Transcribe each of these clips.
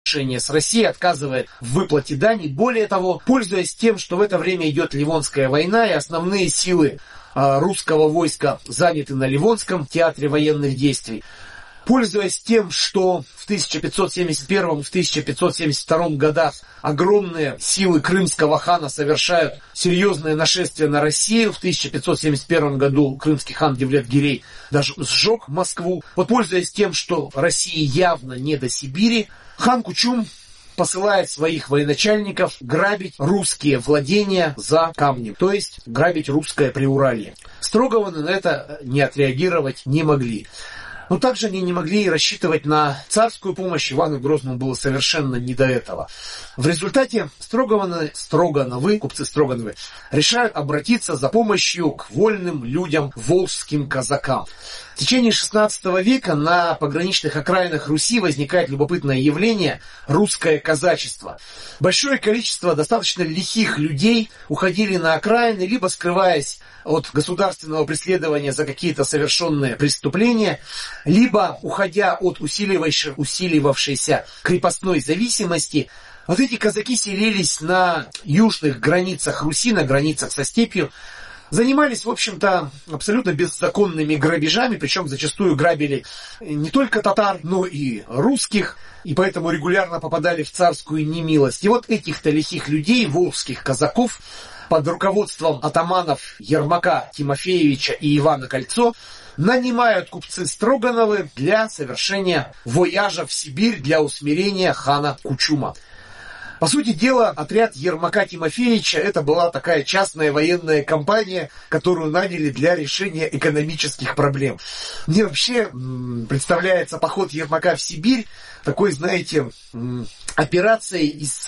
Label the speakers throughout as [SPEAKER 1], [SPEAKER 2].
[SPEAKER 1] с Россией, отказывает в выплате дани. Более того, пользуясь тем, что в это время идет Ливонская война и основные силы русского войска заняты на Ливонском театре военных действий, пользуясь тем, что в 1571-1572 годах огромные силы крымского хана совершают серьезное нашествие на Россию, в 1571 году крымский хан Девлет-Гирей даже сжег Москву. Вот пользуясь тем, что России явно не до Сибири, хан Кучум посылает своих военачальников грабить русские владения за камнем, то есть грабить русское Приуралье. Строгованы на это не отреагировать не могли. Но также они не могли рассчитывать на царскую помощь, Ивану Грозному было совершенно не до этого. В результате Строгановы, купцы Строгановы, решают обратиться за помощью к вольным людям, волжским казакам. В течение XVI века на пограничных окраинах Руси возникает любопытное явление – русское казачество. Большое количество достаточно лихих людей уходили на окраины, либо скрываясь от государственного преследования за какие-то совершенные преступления, либо уходя от усиливавшейся крепостной зависимости. Вот эти казаки селились на южных границах Руси, на границах со степью, занимались, в общем-то, абсолютно беззаконными грабежами, причем зачастую грабили не только татар, но и русских, и поэтому регулярно попадали в царскую немилость. И вот этих-то лихих людей, волжских казаков, под руководством атаманов Ермака Тимофеевича и Ивана Кольцо, нанимают купцы Строгановы для совершения вояжа в Сибирь для усмирения хана Кучума. По сути дела, отряд Ермака Тимофеевича это была такая частная военная компания, которую наняли для решения экономических проблем. Мне вообще представляется поход Ермака в Сибирь такой, знаете, операцией из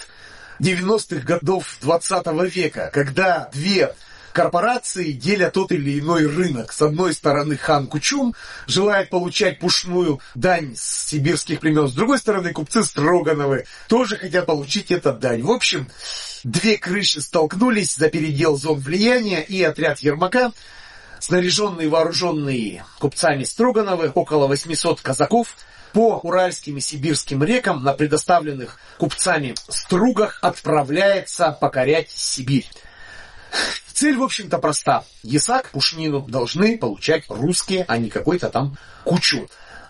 [SPEAKER 1] 90-х годов 20 века, когда две корпорации делят тот или иной рынок. С одной стороны, хан Кучум желает получать пушную дань с сибирских племен. С другой стороны, купцы Строгановы тоже хотят получить эту дань. В общем, две крыши столкнулись за передел зон влияния, и отряд Ермака, снаряженный и вооруженный купцами Строгановы, около 800 казаков, по уральским и сибирским рекам на предоставленных купцами стругах отправляется покорять Сибирь. Цель, в общем-то, проста. Ясак, пушнину должны получать русские, а не какой-то там Кучум.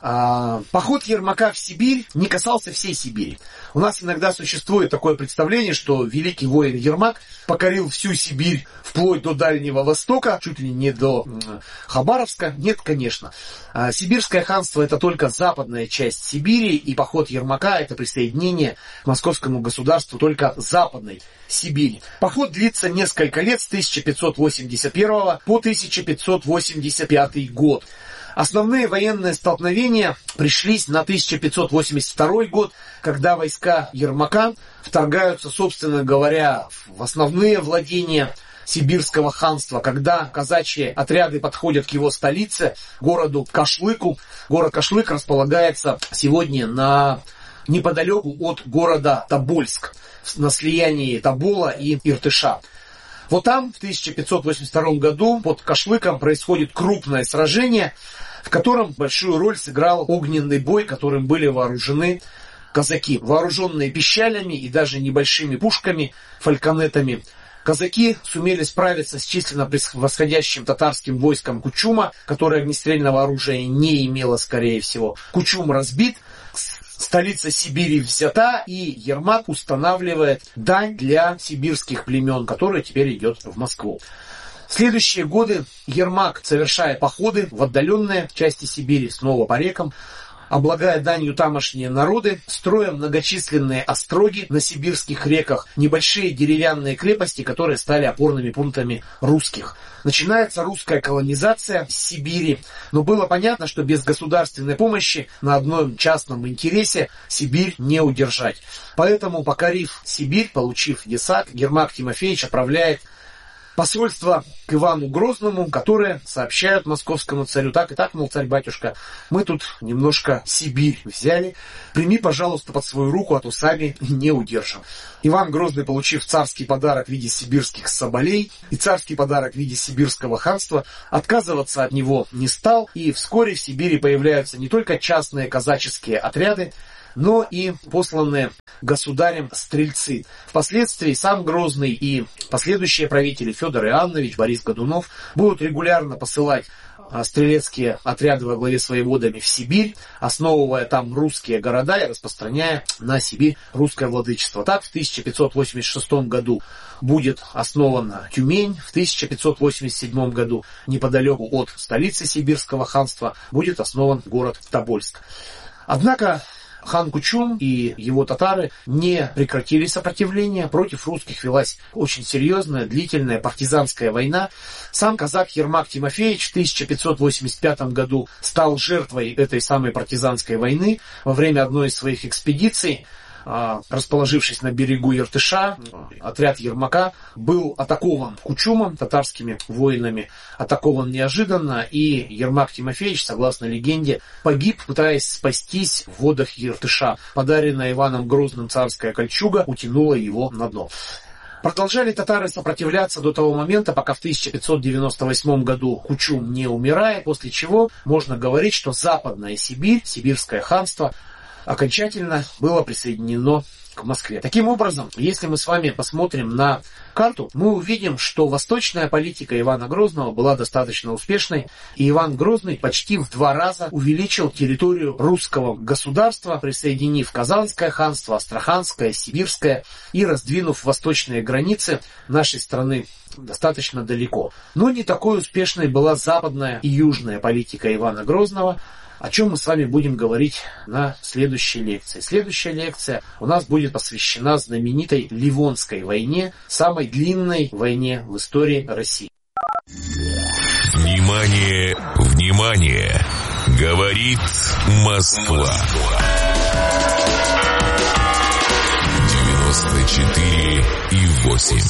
[SPEAKER 1] Поход Ермака в Сибирь не касался всей Сибири. У нас иногда существует такое представление, что великий воин Ермак покорил всю Сибирь вплоть до Дальнего Востока, чуть ли не до Хабаровска. Нет, конечно. Сибирское ханство это только западная часть Сибири, и поход Ермака это присоединение к московскому государству только западной Сибири. Поход длится несколько лет, с 1581 по 1585 год. Основные военные столкновения пришлись на 1582 год, когда войска Ермака вторгаются, собственно говоря, в основные владения Сибирского ханства, когда казачьи отряды подходят к его столице, городу Кашлыку. Город Кашлык располагается сегодня неподалеку от города Тобольск, на слиянии Тобола и Иртыша. Вот там в 1582 году под Кашлыком происходит крупное сражение, в котором большую роль сыграл огненный бой, которым были вооружены казаки. Вооруженные пищалями и даже небольшими пушками, фальконетами, казаки сумели справиться с численно превосходящим татарским войском Кучума, которое огнестрельного оружия не имело, скорее всего. Кучум разбит, столица Сибири взята, и Ермак устанавливает дань для сибирских племен, которая теперь идет в Москву. В следующие годы Ермак совершает походы в отдаленные части Сибири, снова по рекам, облагая данью тамошние народы, строя многочисленные остроги на сибирских реках, небольшие деревянные крепости, которые стали опорными пунктами русских. Начинается русская колонизация Сибири, но было понятно, что без государственной помощи на одном частном интересе Сибирь не удержать. Поэтому, покорив Сибирь, получив Ясак, Ермак Тимофеевич отправляет посольство к Ивану Грозному, которые сообщают московскому царю: так и так, мол, царь-батюшка, мы тут немножко Сибирь взяли, прими, пожалуйста, под свою руку, а то сами не удержим. Иван Грозный, получив царский подарок в виде сибирских соболей и царский подарок в виде сибирского ханства, отказываться от него не стал, и вскоре в Сибири появляются не только частные казаческие отряды, но и посланные государем стрельцы. Впоследствии сам Грозный и последующие правители Федор Иоаннович, Борис Годунов будут регулярно посылать стрелецкие отряды во главе с воеводами в Сибирь, основывая там русские города и распространяя на Сибирь русское владычество. Так, в 1586 году будет основана Тюмень, в 1587 году неподалеку от столицы Сибирского ханства будет основан город Тобольск. Однако хан Кучум и его татары не прекратили сопротивление. Против русских велась очень серьезная, длительная партизанская война. Сам казак Ермак Тимофеевич в 1585 году стал жертвой этой самой партизанской войны во время одной из своих экспедиций. Расположившись на берегу Иртыша, отряд Ермака был атакован Кучумом, татарскими воинами, атакован неожиданно, и Ермак Тимофеевич, согласно легенде, погиб, пытаясь спастись в водах Иртыша. Подаренная Иваном Грозным царская кольчуга утянула его на дно. Продолжали татары сопротивляться до того момента, пока в 1598 году Кучум не умирает, после чего можно говорить, что Западная Сибирь, Сибирское ханство, окончательно было присоединено к Москве. Таким образом, если мы с вами посмотрим на карту, мы увидим, что восточная политика Ивана Грозного была достаточно успешной, и Иван Грозный почти в 2 раза увеличил территорию русского государства, присоединив Казанское ханство, Астраханское, Сибирское и раздвинув восточные границы нашей страны достаточно далеко. Но не такой успешной была западная и южная политика Ивана Грозного, о чем мы с вами будем говорить на следующей лекции. Следующая лекция у нас будет посвящена знаменитой Ливонской войне, самой длинной войне в истории России.
[SPEAKER 2] Внимание, внимание! Говорит Москва. 94,8.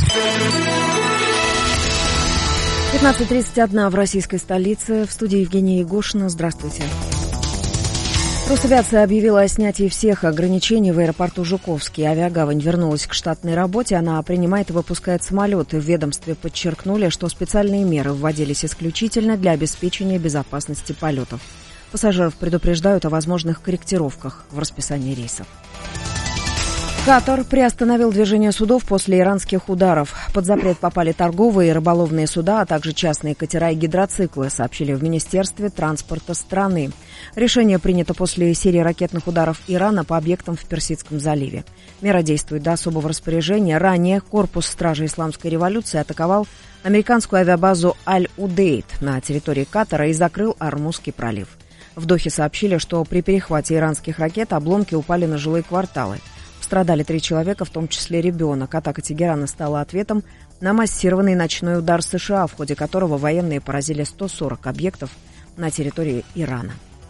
[SPEAKER 3] 15:31 в российской столице. В студии Евгения Егошина. Здравствуйте. Росавиация объявила о снятии всех ограничений в аэропорту Жуковский. Авиагавань вернулась к штатной работе. Она принимает и выпускает самолеты. В ведомстве подчеркнули, что специальные меры вводились исключительно для обеспечения безопасности полетов. Пассажиров предупреждают о возможных корректировках в расписании рейсов. Катар приостановил движение судов после иранских ударов. Под запрет попали торговые и рыболовные суда, а также частные катера и гидроциклы, сообщили в Министерстве транспорта страны. Решение принято после серии ракетных ударов Ирана по объектам в Персидском заливе. Мера действует до особого распоряжения. Ранее корпус стражи исламской революции атаковал американскую авиабазу Аль-Удейд на территории Катара и закрыл Ормузский пролив. В Дохе сообщили, что при перехвате иранских ракет обломки упали на жилые кварталы. Пострадали 3 человека, в том числе ребенок. Атака Тегерана стала ответом на массированный ночной удар США, в ходе которого военные поразили 140 объектов на территории Ирана.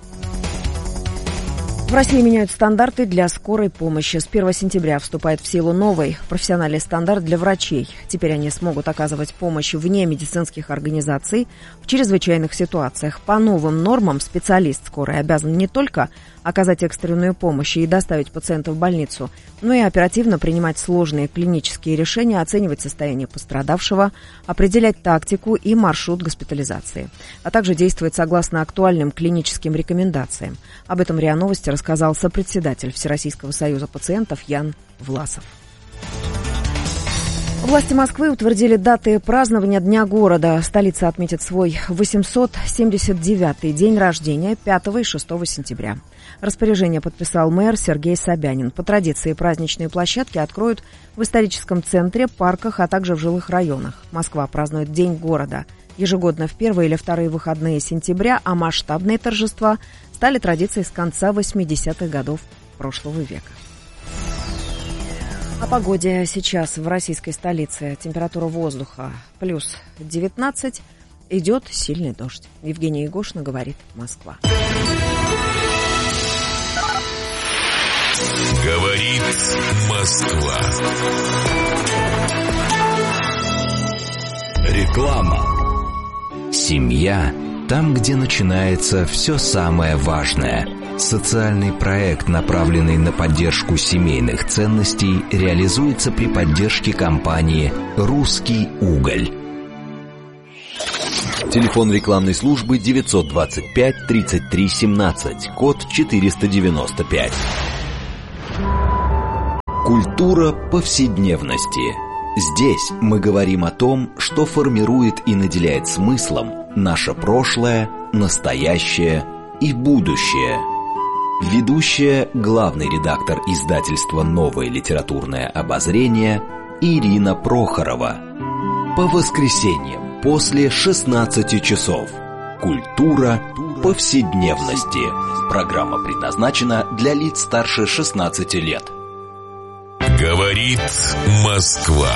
[SPEAKER 3] В России меняют стандарты для скорой помощи. С 1 сентября вступает в силу новый профессиональный стандарт для врачей. Теперь они смогут оказывать помощь вне медицинских организаций в чрезвычайных ситуациях. По новым нормам специалист скорой обязан не только оказать экстренную помощь и доставить пациента в больницу, но и оперативно принимать сложные клинические решения, оценивать состояние пострадавшего, определять тактику и маршрут госпитализации, а также действовать согласно актуальным клиническим рекомендациям. Об этом РИА Новости рассказал сопредседатель Всероссийского союза пациентов Ян Власов. Власти Москвы утвердили даты празднования Дня города. Столица отметит свой 879-й день рождения 5 и 6 сентября. Распоряжение подписал мэр Сергей Собянин. По традиции праздничные площадки откроют в историческом центре, парках, а также в жилых районах. Москва празднует День города ежегодно в первые или вторые выходные сентября, а масштабные торжества стали традицией с конца 80-х годов прошлого века. О погоде сейчас в российской столице. Температура воздуха плюс 19. Идет сильный дождь. Евгения Егошина, говорит Москва.
[SPEAKER 2] Говорит Москва.
[SPEAKER 4] Реклама. Семья там, где начинается все самое важное. Социальный проект, направленный на поддержку семейных ценностей, реализуется при поддержке компании «Русский уголь». Телефон рекламной службы 925 33 17, код 495. Культура повседневности. Здесь мы говорим о том, что формирует и наделяет смыслом наше прошлое, настоящее и будущее. Ведущая, главный редактор издательства «Новое литературное обозрение» Ирина Прохорова. По воскресеньям после 16 часов. Культура повседневности. Программа предназначена для лиц старше 16 лет.
[SPEAKER 2] Говорит Москва.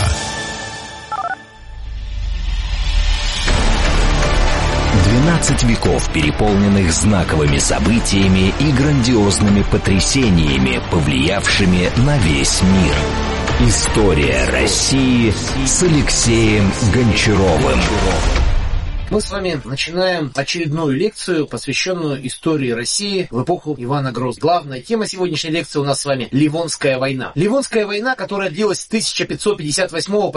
[SPEAKER 4] 12 веков, переполненных знаковыми событиями и грандиозными потрясениями, повлиявшими на весь мир. История России с Алексеем Гончаровым.
[SPEAKER 1] Мы с вами начинаем очередную лекцию, посвященную истории России в эпоху Ивана Грозного. Главная тема сегодняшней лекции у нас с вами – Ливонская война. Ливонская война, которая длилась с 1558 по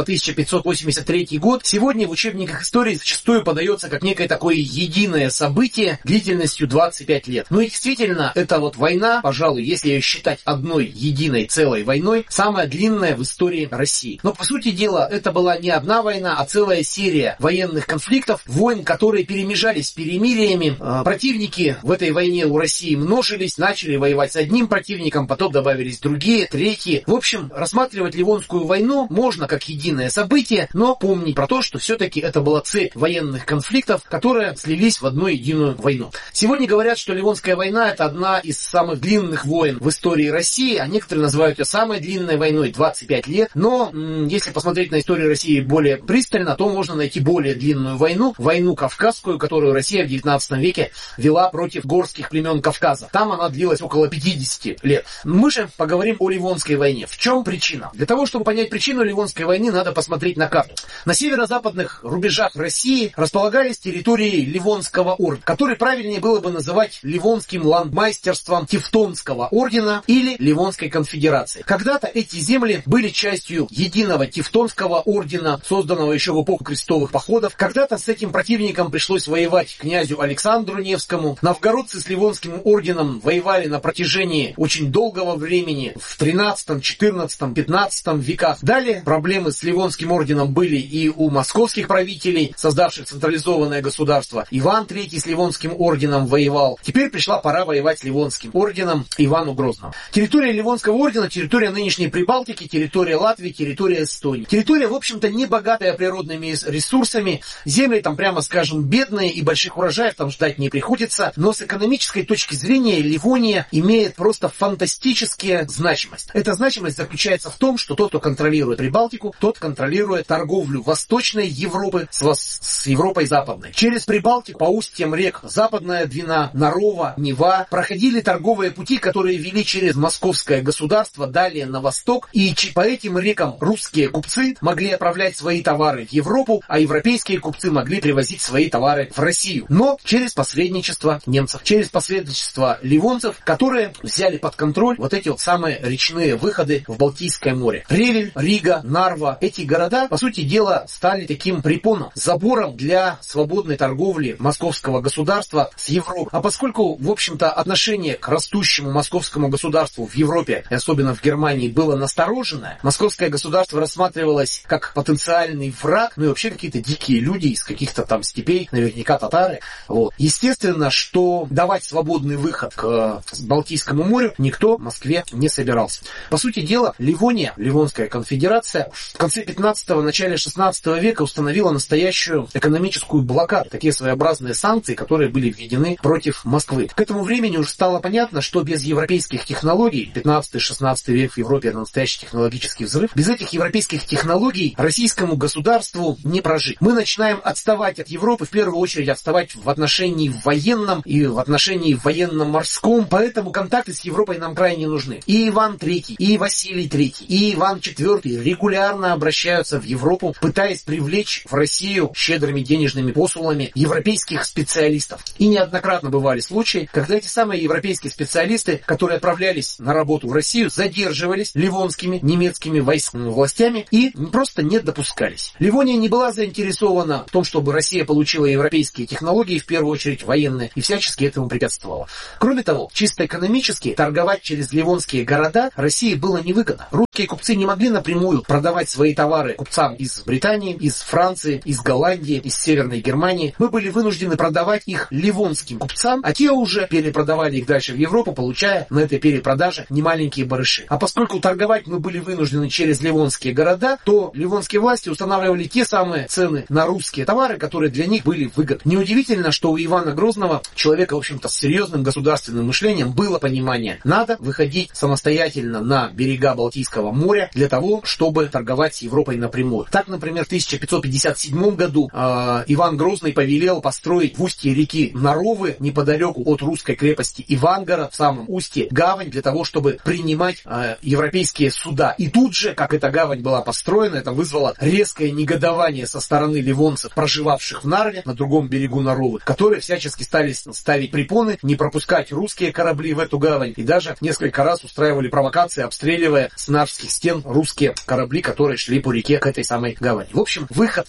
[SPEAKER 1] 1583 год, сегодня в учебниках истории зачастую подается как некое такое единое событие длительностью 25 лет. Ну и действительно, эта вот война, пожалуй, если ее считать одной единой целой войной, самая длинная в истории России. Но по сути дела, это была не одна война, а целая серия военных конфликтов, войн, которые перемежались с перемириями. Противники в этой войне у России множились, начали воевать с одним противником, потом добавились другие, третьи. В общем, рассматривать Ливонскую войну можно как единое событие, но помни про то, что все-таки это была цепь военных конфликтов, которые слились в одну единую войну. Сегодня говорят, что Ливонская война – это одна из самых длинных войн в истории России, а некоторые называют ее самой длинной войной – 25 лет. Но если посмотреть на историю России более пристально, то можно найти более длинную войну – войну Кавказскую, которую Россия в 19 веке вела против горских племен Кавказа. Там она длилась около 50 лет. Мы же поговорим о Ливонской войне. В чем причина? Для того, чтобы понять причину Ливонской войны, надо посмотреть на карту. На северо-западных рубежах России располагались территории Ливонского ордена, который правильнее было бы называть Ливонским ландмайстерством Тевтонского ордена или Ливонской конфедерации. Когда-то эти земли были частью единого Тевтонского ордена, созданного еще в эпоху крестовых походов. Когда-то с этим противникам пришлось воевать князю Александру Невскому. Новгородцы с Ливонским орденом воевали на протяжении очень долгого времени в 13, 14, 15 веках. Далее проблемы с Ливонским орденом были и у московских правителей, создавших централизованное государство. Иван III с Ливонским орденом воевал. Теперь пришла пора воевать с Ливонским орденом Ивану Грозному. Территория Ливонского ордена, территория нынешней Прибалтики, территория Латвии, территория Эстонии. Территория, в общем-то, не богатая природными ресурсами. Земли там, прямо скажем, бедные, и больших урожаев там ждать не приходится, но с экономической точки зрения Ливония имеет просто фантастическую значимость. Эта значимость заключается в том, что тот, кто контролирует Прибалтику, тот контролирует торговлю Восточной Европы с Европой Западной. Через Прибалтику по устьям рек Западная Двина, Нарова, Нева проходили торговые пути, которые вели через Московское государство далее на восток, и по этим рекам русские купцы могли отправлять свои товары в Европу, а европейские купцы могли привозить свои товары в Россию. Но через посредничество немцев, через посредничество ливонцев, которые взяли под контроль вот эти вот самые речные выходы в Балтийское море. Ревель, Рига, Нарва. Эти города, по сути дела, стали таким препоном, забором для свободной торговли московского государства с Европой. А поскольку, в общем-то, отношение к растущему московскому государству в Европе, и особенно в Германии, было настороженное, московское государство рассматривалось как потенциальный враг, ну и вообще какие-то дикие люди из каких-то там степей, наверняка татары. Вот. Естественно, что давать свободный выход к Балтийскому морю никто в Москве не собирался. По сути дела, Ливония, Ливонская конфедерация, в конце 15-го, начале 16 века установила настоящую экономическую блокаду, такие своеобразные санкции, которые были введены против Москвы. К этому времени уже стало понятно, что без европейских технологий, 15-16 век в Европе это настоящий технологический взрыв, без этих европейских технологий российскому государству не прожить. Мы начинаем отставать от Европы, в первую очередь отставать в отношении военном и в отношении военно-морском, поэтому контакты с Европой нам крайне нужны. И Иван III, и Василий III, и Иван IV регулярно обращаются в Европу, пытаясь привлечь в Россию щедрыми денежными посулами европейских специалистов. И неоднократно бывали случаи, когда эти самые европейские специалисты, которые отправлялись на работу в Россию, задерживались ливонскими, немецкими властями и просто не допускались. Ливония не была заинтересована в том, чтобы Россия получила европейские технологии, в первую очередь военные, и всячески этому препятствовала. Кроме того, чисто экономически торговать через ливонские города России было невыгодно. Русские купцы не могли напрямую продавать свои товары купцам из Британии, из Франции, из Голландии, из Северной Германии. Мы были вынуждены продавать их ливонским купцам, а те уже перепродавали их дальше в Европу, получая на этой перепродаже немаленькие барыши. А поскольку торговать мы были вынуждены через ливонские города, то ливонские власти устанавливали те самые цены на русские товары, которые для них были выгодны. Неудивительно, что у Ивана Грозного, человека, в общем-то, с серьезным государственным мышлением, было понимание: надо выходить самостоятельно на берега Балтийского моря для того, чтобы торговать с Европой напрямую. Так, например, в 1557 году Иван Грозный повелел построить в устье реки Наровы, неподалеку от русской крепости Ивангород, в самом устье, гавань для того, чтобы принимать европейские суда. И тут же, как эта гавань была построена, это вызвало резкое негодование со стороны ливонцев, проживавших в Нарве, на другом берегу Наровы, которые всячески стали ставить препоны, не пропускать русские корабли в эту гавань, и даже несколько раз устраивали провокации, обстреливая с нарвских стен русские корабли, которые шли по реке к этой самой гавани. В общем, выход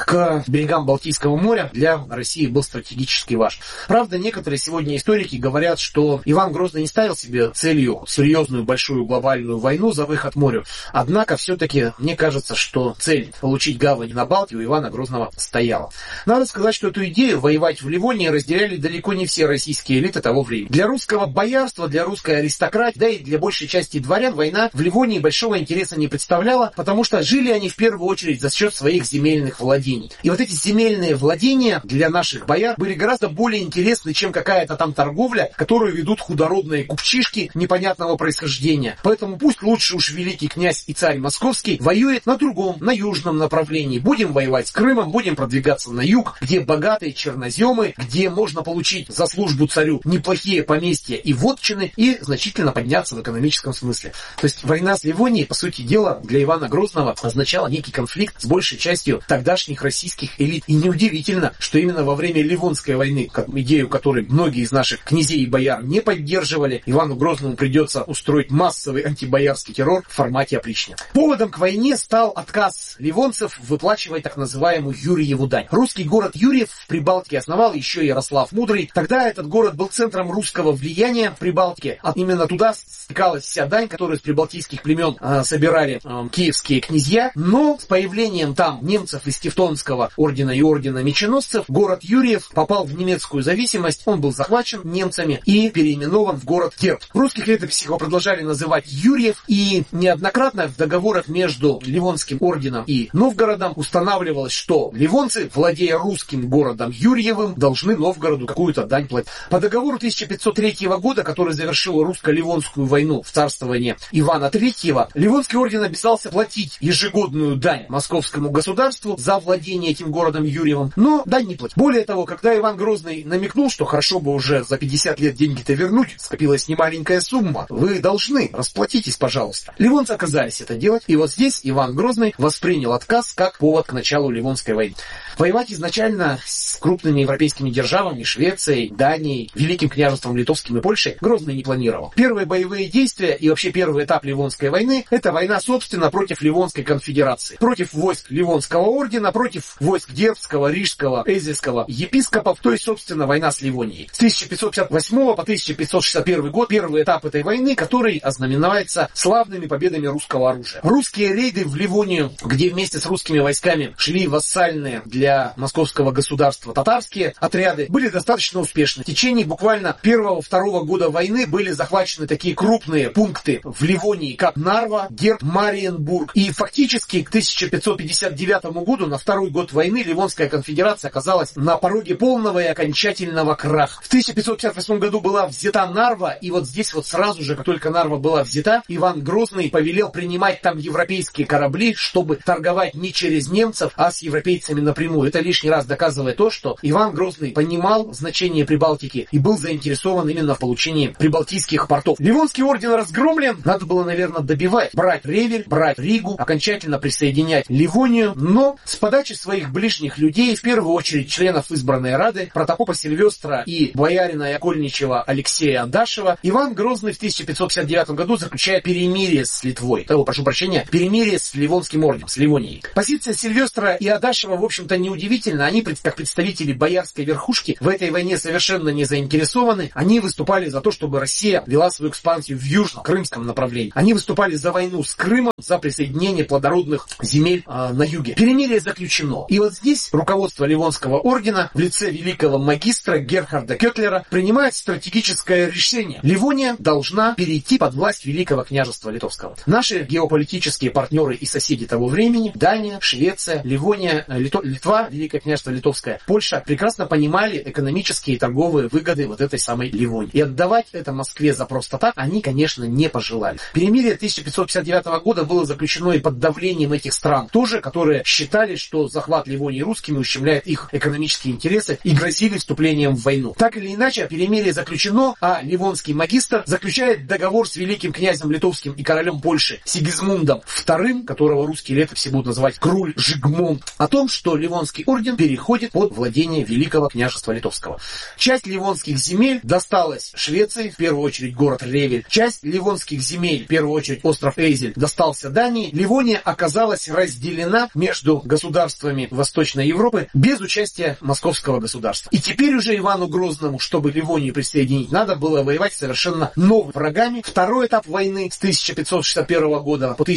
[SPEAKER 1] к берегам Балтийского моря для России был стратегически важен. Правда, некоторые сегодня историки говорят, что Иван Грозный не ставил себе целью серьезную, большую, глобальную войну за выход к морю. Однако, все-таки, мне кажется, что цель получить гавань на Балтии у Ивана Грозного стояла. Надо сказать, что эту идею воевать в Ливонии разделяли далеко не все российские элиты того времени. Для русского боярства, для русской аристократии, да и для большей части дворян война в Ливонии большого интереса не представляла, потому что жили они в первую очередь за счет своих земельных владений. И вот эти земельные владения для наших бояр были гораздо более интересны, чем какая-то там торговля, которую ведут худородные купчишки непонятного происхождения. Поэтому пусть лучше уж великий князь и царь московский воюет на другом, на южном направлении. Будем воевать с Крымом, будем продвигаться на юг, где богатые черноземы, где можно получить за службу царю неплохие поместья и вотчины, и значительно подняться в экономическом смысле. То есть война с Ливонией, по сути дела, для Ивана Грозного означала некий конфликт с большей частью тогдашних российских элит. И неудивительно, что именно во время Ливонской войны, идею которой многие из наших князей и бояр не поддерживали, Ивану Грозному придется устроить массовый антибоярский террор в формате опричнины. Поводом к войне стал отказ ливонцев выплачивать так называемую Юрьеву дань. Русский город Юрьев в Прибалтике основал еще Ярослав Мудрый. Тогда этот город был центром русского влияния в Прибалтике. Именно туда стекалась вся дань, которую с прибалтийских племен собирали киевские князья. Но с появлением там немцев из Тевтонского ордена и ордена меченосцев город Юрьев попал в немецкую зависимость. Он был захвачен немцами и переименован в город Дербт. В русских летописях его продолжали называть Юрьев, и неоднократно в договорах между Ливонским орденом и Новгородом устанавливалось, что ливонцы, владея русским городом Юрьевым, должны Новгороду какую-то дань платить. По договору 1503 года, который завершил русско-ливонскую войну в царствовании Ивана III, Ливонский орден обязался платить ежегодную дань московскому государству за владение этим городом Юрьевым, но дань не платить. Более того, когда Иван Грозный намекнул, что хорошо бы уже за 50 лет деньги-то вернуть, скопилась немаленькая сумма, вы должны, расплатитесь, пожалуйста. Ливонцы отказались это делать, и вот здесь Иван Грозный воспринял отказ как повод к началу Ливонской войны. Воевать изначально с крупными европейскими державами, Швецией, Данией, Великим княжеством Литовским и Польшей, Грозный не планировал. Первые боевые действия и вообще первый этап Ливонской войны — это война, собственно, против Ливонской конфедерации. Против войск Ливонского ордена, против войск Дербского, Рижского, Эзельского епископов, то есть, собственно, война с Ливонией. С 1558 по 1561 год первый этап этой войны, который ознаменовается славными победами русского оружия. Русские рейды в Ливонию, где вместе с русскими войсками шли вассальные для московского государства татарские отряды, были достаточно успешны. В течение буквально первого-второго года войны были захвачены такие крупные пункты в Ливонии, как Нарва, Дербт, Мариенбург. И фактически к 1559 году, на второй год войны, Ливонская конфедерация оказалась на пороге полного и окончательного краха. В 1558 году была взята Нарва, и вот здесь вот сразу же, как только Нарва была взята, Иван Грозный повелел принимать там европейские корабли, чтобы торговать не через немцев, а с европейцами напрямую. Это лишний раз доказывает то, что Иван Грозный понимал значение Прибалтики и был заинтересован именно в получении прибалтийских портов. Ливонский орден разгромлен, надо было, наверное, добивать, брать Ревель, брать Ригу, окончательно присоединять Ливонию, но с подачи своих ближних людей, в первую очередь членов избранной Рады, протопопа Сильвестра и боярина и окольничего Алексея Адашева, Иван Грозный в 1559 году заключает перемирие с Литвой. Прошу прощения, перемирие с Ливонским орденом, с Ливонией. Позиция Сильвестра и Адашева, в общем-то, не неудивительно, они, как представители боярской верхушки, в этой войне совершенно не заинтересованы. Они выступали за то, чтобы Россия вела свою экспансию в южно-крымском направлении. Они выступали за войну с Крымом, за присоединение плодородных земель на юге. Перемирие заключено. И вот здесь руководство Ливонского ордена в лице великого магистра Герхарда Кетлера принимает стратегическое решение. Ливония должна перейти под власть Великого княжества Литовского. Наши геополитические партнеры и соседи того времени, Дания, Швеция, Ливония, Литва, Великое княжество Литовское, Польша, прекрасно понимали экономические и торговые выгоды вот этой самой Ливонии. И отдавать это Москве за просто так они, конечно, не пожелали. Перемирие 1559 года было заключено и под давлением этих стран, тоже, которые считали, что захват Ливонии русскими ущемляет их экономические интересы и грозили вступлением в войну. Так или иначе, перемирие заключено, а ливонский магистр заключает договор с великим князем литовским и королем Польши Сигизмундом II, которого русские летописи будут называть Круль Жигмунд, о том, что Ливонский орден переходит под владение Великого княжества Литовского. Часть ливонских земель досталась Швеции, в первую очередь город Ревель. Часть ливонских земель, в первую очередь остров Эйзель, достался Дании. Ливония оказалась разделена между государствами Восточной Европы без участия московского государства. И теперь уже Ивану Грозному, чтобы Ливонию присоединить, надо было воевать совершенно новыми врагами. Второй этап войны с 1561 года по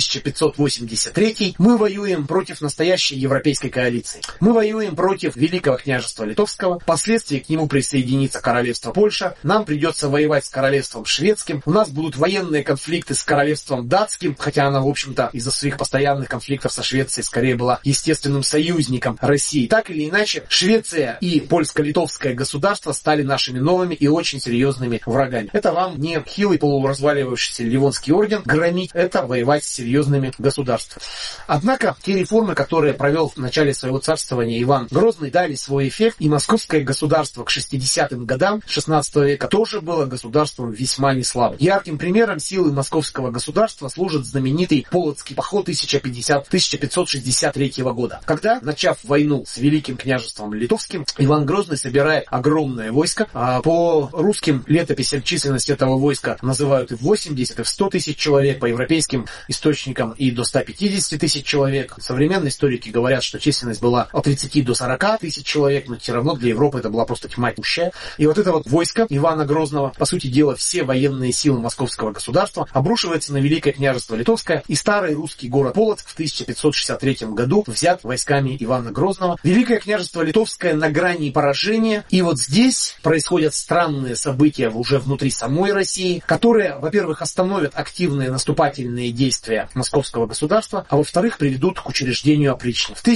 [SPEAKER 1] 1583 мы воюем против настоящей европейской коалиции. Мы воюем против Великого княжества Литовского. Впоследствии к нему присоединится королевство Польша. Нам придется воевать с королевством шведским. У нас будут военные конфликты с королевством датским, хотя она, в общем-то, из-за своих постоянных конфликтов со Швецией скорее была естественным союзником России. Так или иначе, Швеция и польско-литовское государство стали нашими новыми и очень серьезными врагами. Это вам не хилый полуразваливающийся Ливонский орден громить, это воевать с серьезными государствами. Однако, те реформы, которые провел в начале своего царствования Иван Грозный, дали свой эффект, и московское государство к 60-м годам 16 века тоже было государством весьма неслабым. Ярким примером силы московского государства служит знаменитый Полоцкий поход 1563 года, когда, начав войну с Великим княжеством Литовским, Иван Грозный собирает огромное войско. По русским летописям численность этого войска называют и в 80, и в 100 тысяч человек, по европейским источникам и до 150 тысяч человек. Современные историки говорят, что численность была от 30 до 40 тысяч человек, но все равно для Европы это была просто тьма тьмущая. И вот это вот войско Ивана Грозного, по сути дела, все военные силы московского государства, обрушивается на Великое княжество Литовское, и старый русский город Полоцк в 1563 году взят войсками Ивана Грозного. Великое княжество Литовское на грани поражения, и вот здесь происходят странные события уже внутри самой России, которые, во-первых, остановят активные наступательные действия московского государства, а во-вторых, приведут к учреждению опричнин. В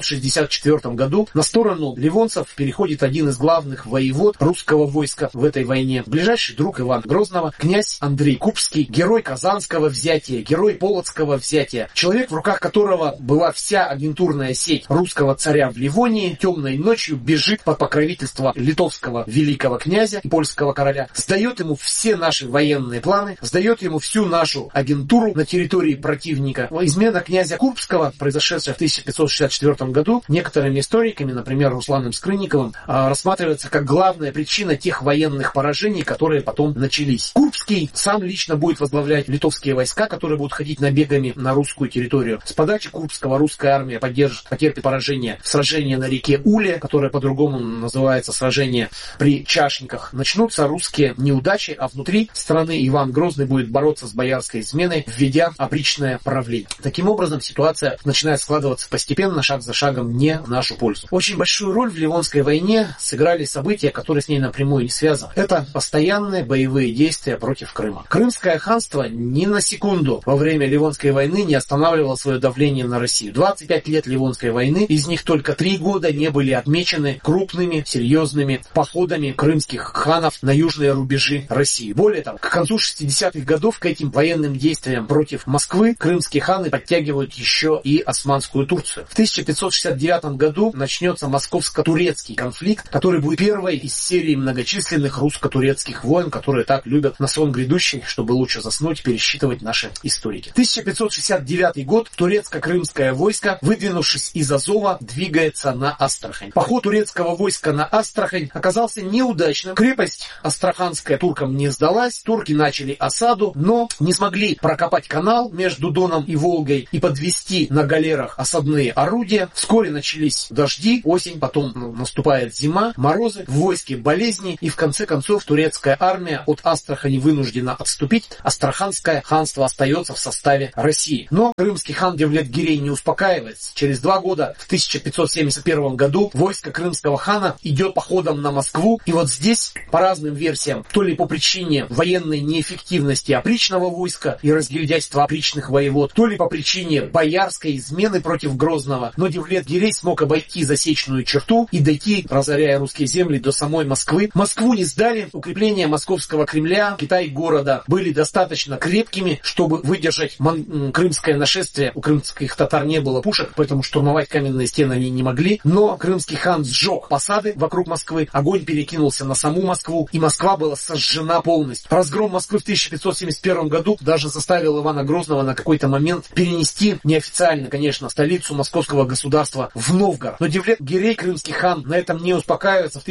[SPEAKER 1] 1564 году на сторону ливонцев переходит один из главных воевод русского войска в этой войне, ближайший друг Ивана Грозного, князь Андрей Купский, герой Казанского взятия, герой Полоцкого взятия, человек, в руках которого была вся агентурная сеть русского царя в Ливонии, темной ночью бежит под покровительство литовского великого князя и польского короля, сдает ему все наши военные планы, сдает ему всю нашу агентуру на территории противника. Измена князя Курбского, произошедшая в 1564 году, некоторыми историками, например, Русланом Скрынниковым, рассматривается как главная причина тех военных поражений, которые потом начались. Курбский сам лично будет возглавлять литовские войска, которые будут ходить набегами на русскую территорию. С подачи Курбского русская армия потерпит поражение в сражении на реке Уле, которое по-другому называется сражение при Чашниках. Начнутся русские неудачи, а внутри страны Иван Грозный будет бороться с боярской изменой, введя опричное правление. Таким образом, ситуация начинает складываться постепенно, шаг за шагом, не в нашу пользу. Очень большую роль в Ливонской войне сыграли события, которые с ней напрямую не связаны. Это постоянные боевые действия против Крыма. Крымское ханство ни на секунду во время Ливонской войны не останавливало свое давление на Россию. 25 лет Ливонской войны, из них только 3 года не были отмечены крупными, серьезными походами крымских ханов на южные рубежи России. Более того, к концу 60-х годов к этим военным действиям против Москвы крымские ханы подтягивают еще и Османскую Турцию. В 1569 году начнется московско-турецкий конфликт, который будет первой из серии многочисленных русско-турецких войн, которые так любят на сон грядущий, чтобы лучше заснуть, пересчитывать наши историки. 1569 год. Турецко-крымское войско, выдвинувшись из Азова, двигается на Астрахань. Поход турецкого войска на Астрахань оказался неудачным. Крепость Астраханская туркам не сдалась. Турки начали осаду, но не смогли прокопать канал между Доном и Волгой и подвести на галерах осадные орудия. Вскоре начались дожди, осень, потом наступает зима, морозы, в войске болезни, и в конце концов турецкая армия от Астрахани вынуждена отступить. Астраханское ханство остается в составе России. Но крымский хан Девлет-Гирей не успокаивается. Через 2 года, в 1571 году, войско крымского хана идет походом на Москву. И вот здесь, по разным версиям, то ли по причине военной неэффективности опричного войска и разгильдяйства опричных воевод, то ли по причине боярской измены против Грозного, но Девлет-Гирей смог обойти засечную черту и дойти, разоряя русские земли, до самой Москвы. Москву не сдали. Укрепления московского Кремля, Китай-города были достаточно крепкими, чтобы выдержать крымское нашествие. У крымских татар не было пушек, поэтому штурмовать каменные стены они не могли. Но крымский хан сжег посады вокруг Москвы, огонь перекинулся на саму Москву, и Москва была сожжена полностью. Разгром Москвы в 1571 году даже заставил Ивана Грозного на какой-то момент перенести, неофициально, конечно, столицу московского государства в Новгород. Но Девлет-Гирей, крымский хан, на этом не успокаивается. В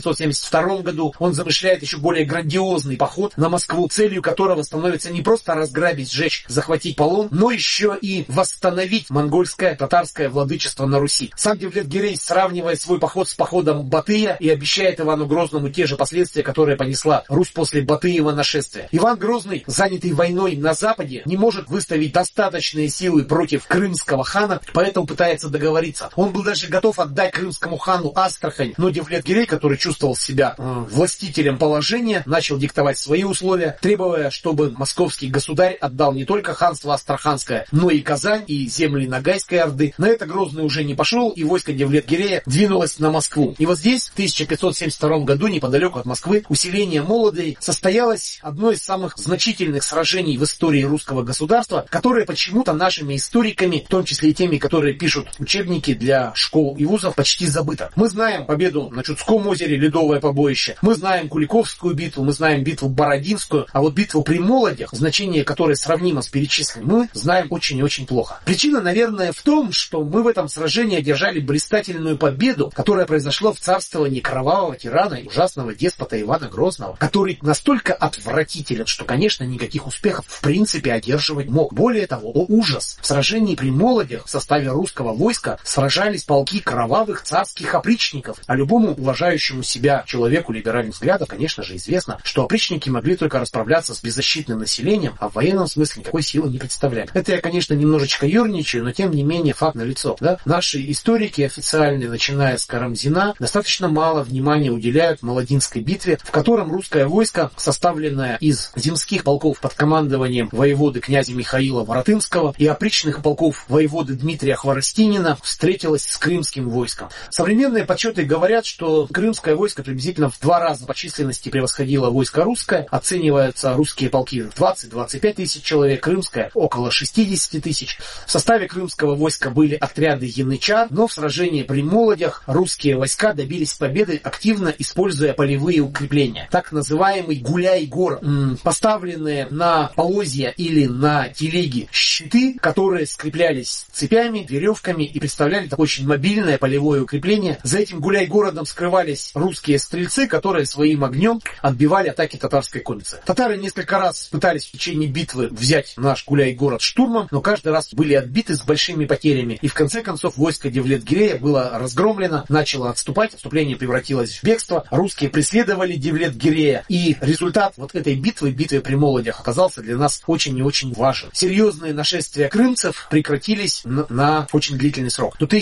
[SPEAKER 1] 1572 году он замышляет еще более грандиозный поход на Москву, целью которого становится не просто разграбить, сжечь, захватить полон, но еще и восстановить монгольское, татарское владычество на Руси. Сам Девлет-Гирей сравнивает свой поход с походом Батыя и обещает Ивану Грозному те же последствия, которые понесла Русь после Батыева нашествия. Иван Грозный, занятый войной на Западе, не может выставить достаточные силы против крымского хана, поэтому пытается договориться. Он был даже готов отдать крымскому хану Астрахань, но Девлет-Гирей, который чувствовал себя властителем положения, начал диктовать свои условия, требуя, чтобы московский государь отдал не только ханство Астраханское, но и Казань, и земли Ногайской Орды. На это Грозный уже не пошел, и войско Девлет-Гирея двинулось на Москву. И вот здесь, в 1572 году, неподалеку от Москвы, усиление Молодой состоялось одно из самых значительных сражений в истории русского государства, которое почему-то нашими историками, в том числе и теми, которые пишут учебники для школ и вузов, почти забыто. Мы знаем победу на Чудском озере, Ледовое побоище, мы знаем Куликовскую битву, мы знаем битву Бородинскую, а вот битву при Молодях, значение которой сравнимо с перечисленным, мы знаем очень и очень плохо. Причина, наверное, в том, что мы в этом сражении одержали блистательную победу, которая произошла в царствовании кровавого тирана и ужасного деспота Ивана Грозного, который настолько отвратителен, что, конечно, никаких успехов в принципе одерживать мог. Более того, о ужас! В сражении при Молодях в составе русского войска сражались полки кровавых царских опричников. А любому уважающему себя человеку либеральных взглядов, конечно же, известно, что опричники могли только расправляться с беззащитным населением, а в военном смысле никакой силы не представляли. Это я, конечно, немножечко ерничаю, но тем не менее факт налицо. Да? Наши историки официальные, начиная с Карамзина, достаточно мало внимания уделяют Молодинской битве, в котором русское войско, составленное из земских полков под командованием воеводы князя Михаила Воротынского и опричных полков воеводы Дмитрия Хворостинина, встретилось с крымским войском. Современные подсчеты говорят, что крымское войско приблизительно в 2 раза по численности превосходило войско русское. Оцениваются русские полки в 20-25 тысяч человек, крымское около 60 тысяч. В составе крымского войска были отряды янычар, но в сражении при Молодях русские войска добились победы, активно используя полевые укрепления. Так называемый гуляй-город. Поставленные на полозья или на телеги щиты, которые скреплялись цепями, веревками и представляли такое очень мобильное полевое укрепление. За этим гуляй-городом скрывались русские стрельцы, которые своим огнем отбивали атаки татарской конницы. Татары несколько раз пытались в течение битвы взять наш гуляй-город штурмом, но каждый раз были отбиты с большими потерями. И в конце концов войско Девлет-Гирея было разгромлено, начало отступать, отступление превратилось в бегство. Русские преследовали Девлет-Гирея, и результат вот этой битвы при Молодях, оказался для нас очень и очень важен. Серьезные нашествия крымцев прекратились на очень длительный срок. До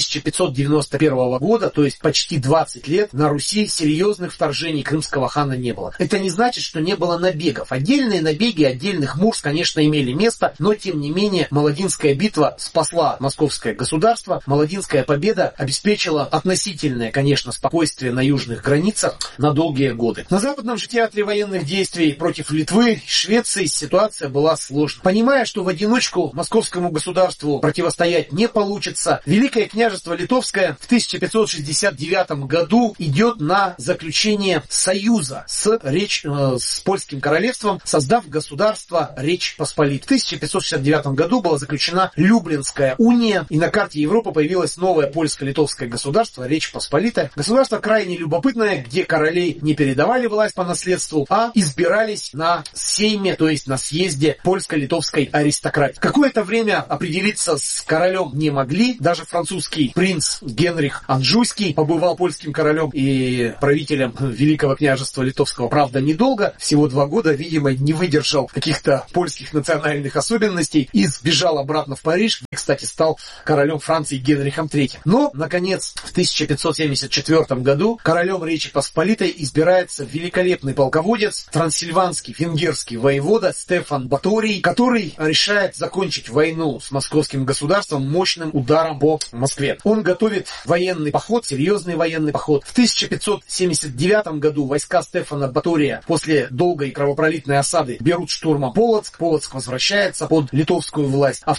[SPEAKER 1] 1591 года, то есть почти 20 лет, на Руси серьезных вторжений крымского хана не было. Это не значит, что не было набегов. Отдельные набеги отдельных мурс, конечно, имели место, но тем не менее Молодинская битва спасла московское государство. Молодинская победа обеспечила относительное, конечно, спокойствие на южных границах на долгие годы. На западном же театре военных действий против Литвы, Швеции ситуация была сложной. Понимая, что в одиночку московскому государству противостоять не получится, Великое княжество Литовское в 1569 году идет на заключение союза с Польским королевством, создав государство Речь Посполитую. В 1569 году была заключена Люблинская уния, и на карте Европы появилось новое польско-литовское государство, Речь Посполитая. Государство крайне любопытное, где королей не передавали власть по наследству, а избирались на сейме, то есть на съезде польско-литовской аристократии. Какое-то время определиться с королем не могли. Даже французский принц Генрих Анжуйский побывал польским королем и правителем Великого княжества Литовского. Правда, недолго, всего 2 года, видимо, не выдержал каких-то польских национальных особенностей и сбежал обратно в Париж, и, кстати, стал королем Франции Генрихом III. Но, наконец, в 1574 году королем Речи Посполитой избирается великолепный полководец, трансильванский венгерский воевода Стефан Баторий, который решает закончить войну с московским государством мощным ударом по Москве. Он готовит военный поход, серьезный военный поход. В 1579 году войска Стефана Батория после долгой кровопролитной осады берут штурмом Полоцк. Полоцк возвращается под литовскую власть. А в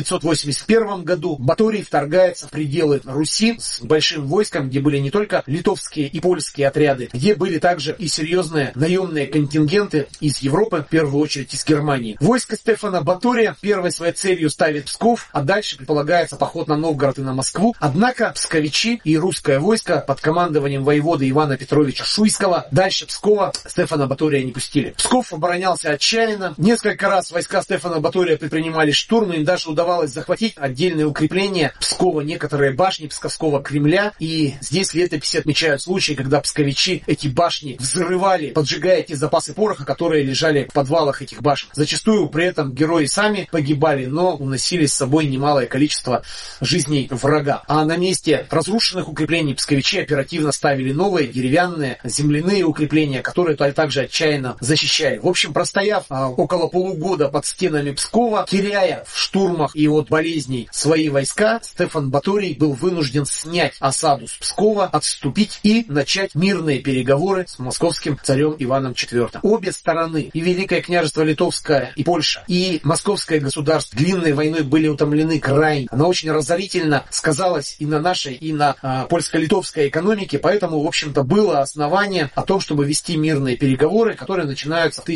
[SPEAKER 1] 1581 году Баторий вторгается в пределы Руси с большим войском, где были не только литовские и польские отряды, где были также и серьезные наемные контингенты из Европы, в первую очередь из Германии. Войско Стефана Батория первой своей целью ставит Псков, а дальше предполагается поход на Новгород и на Москву. Однако псковичи и русское войско под командованием воеводы Ивана Петровича Шуйского дальше Пскова Стефана Батория не пустили. Псков оборонялся отчаянно. Несколько раз войска Стефана Батория предпринимали штурм, им даже удавалось захватить отдельные укрепления Пскова, некоторые башни Псковского Кремля. И здесь летописи отмечают случаи, когда псковичи эти башни взрывали, поджигая те запасы пороха, которые лежали в подвалах этих башен. Зачастую при этом герои сами погибали, но уносили с собой немалое количество жизней врага. А на месте разрушенных укреплений псковичи оперативно ставили новые деревянные земляные укрепления, которые также отчаянно защищали. В общем, простояв около полугода под стенами Пскова, теряя в штурмах и от болезней свои войска, Стефан Баторий был вынужден снять осаду с Пскова, отступить и начать мирные переговоры с московским царем Иваном IV. Обе стороны, и Великое княжество Литовское, и Польша, и Московское государство длинной войной были утомлены крайне. Она очень разорительно сказалась и на нашей, и на польско-литовской экономике, поэтому, в общем-то, было основание о том, чтобы вести мирные переговоры, которые начинаются в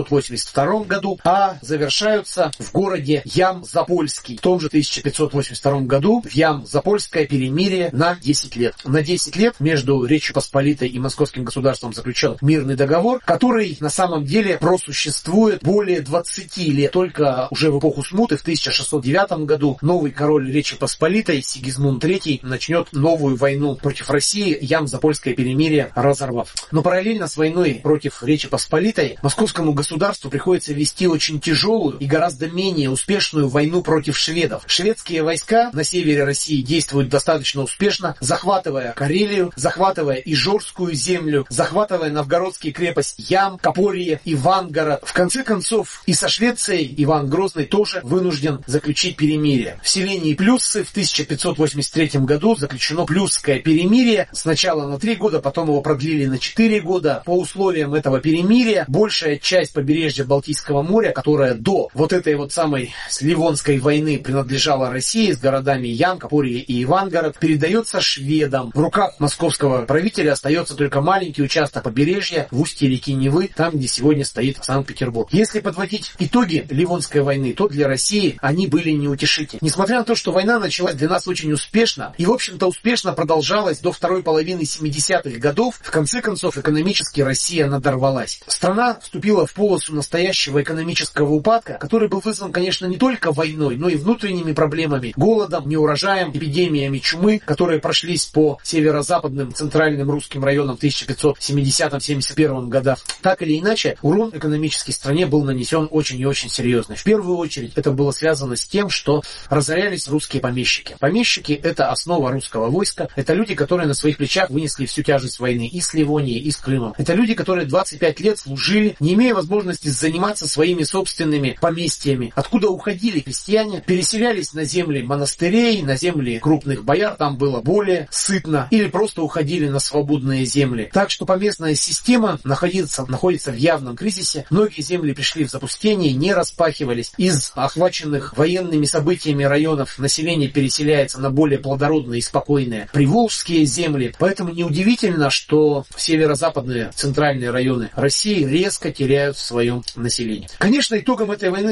[SPEAKER 1] 1582 году, а завершаются в городе Ям-Запольский. В том же 1582 году в Ям-Запольское перемирие на 10 лет. На 10 лет между Речью Посполитой и Московским государством заключен мирный договор, который на самом деле просуществует более 20 лет. Только уже в эпоху смуты в 1609 году новый король Речи Посполитой Сигизмунд III начнет новую войну против России, Ям-Запольское перемирие разорвав. Но параллельно с войной против Речи Посполитой московскому государству приходится вести очень тяжелую и гораздо менее успешную войну против шведов. Шведские войска на севере России действуют достаточно успешно, захватывая Карелию, захватывая Ижорскую землю, захватывая новгородские крепости Ям, Копорье, Ивангород. В конце концов и со Швецией Иван Грозный тоже вынужден заключить перемирие. В селении Плюссы в 1583 году заключено Плюсское перемирие. Сначала на 3 года, потом его продлили на 4 года. По условиям этого перемирия большая часть побережья Балтийского моря, которая до вот этой вот самой Ливонской войны принадлежала России с городами Ям, Копорье и Ивангород, передается шведам. В руках московского правителя остается только маленький участок побережья в устье реки Невы, там, где сегодня стоит Санкт-Петербург. Если подводить итоги Ливонской войны, то для России они были неутешительны. Несмотря на то, что война началась для нас очень успешно, и, в общем-то, успешно продолжалась до второй половины 70-х годов, в конце концов, экономически Россия надорвалась. Страна вступила в полосу настоящего экономического упадка, который был вызван, конечно, не только войной, но и внутренними проблемами, голодом, неурожаем, эпидемиями чумы, которые прошлись по северо-западным центральным русским районам в 1570-71 годах. Так или иначе, урон экономической стране был нанесен очень и очень серьезный. В первую очередь, это было связано с тем, что разорялись русские помещики. Помещики – это основа русского войска. Это люди, которые на своих плечах вынесли всю тяжесть войны и с Ливонией, и с Крымом. Это люди, которые 25 лет служили, не имея возможности заниматься своими собственными поместьями. Откуда уходили крестьяне, переселялись на земли монастырей, на земли крупных бояр, там было более сытно, или просто уходили на свободные земли. Так что поместная система находится в явном кризисе. Многие земли пришли в запустение, не распахивались. Из охваченных военными событиями районов население переселяется на более плодородные и спокойные приволжские земли. Поэтому неудивительно, что северо-западные центральные районы России резко теряют в своем населении. Конечно, итогом этой войны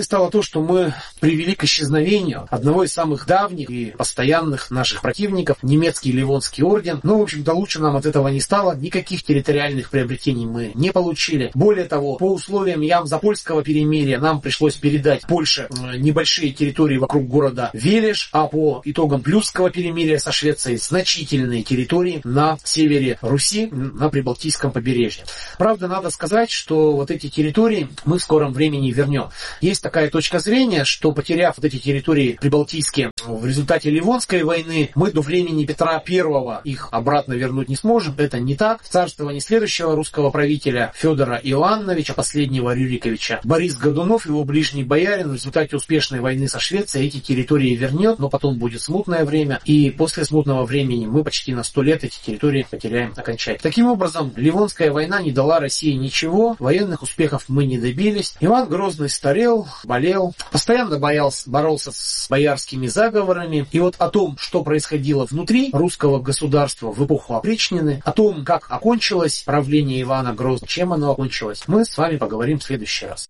[SPEAKER 1] стороны, стало то, что мы привели к исчезновению одного из самых давних и постоянных наших противников, немецкий Ливонский орден. Но, в общем-то, лучше нам от этого не стало. Никаких территориальных приобретений мы не получили. Более того, по условиям Ямзапольского перемирия нам пришлось передать Польше небольшие территории вокруг города Велиш, а по итогам Плюсского перемирия со Швецией значительные территории на севере Руси, на Прибалтийском побережье. Правда, надо сказать, что вот эти территории мы в скором времени вернем. Есть такая точка зрения, что, потеряв вот эти территории прибалтийские в результате Ливонской войны, мы до времени Петра I их обратно вернуть не сможем. Это не так. В царствовании следующего русского правителя Федора Иоанновича, последнего Рюриковича, Борис Годунов, его ближний боярин, в результате успешной войны со Швецией эти территории вернет, но потом будет смутное время, и после смутного времени мы почти на 100 лет эти территории потеряем окончательно. Таким образом, Ливонская война не дала России ничего, военных успехов мы не добились. Иван Грозный старел, болел, постоянно боролся с боярскими заговорами. И вот о том, что происходило внутри русского государства в эпоху опричнины, о том, как окончилось правление Ивана Грозного, чем оно окончилось, мы с вами поговорим в следующий раз.